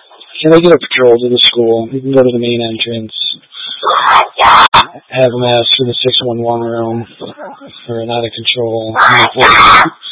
Can I get a patrol to the school? You can go to the main entrance. Have them ask for the 611 room for an out of control.